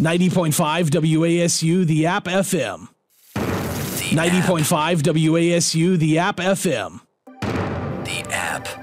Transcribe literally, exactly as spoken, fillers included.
ninety point five W A S U, the App F M. The ninety point app. five W A S U, the App F M. The app.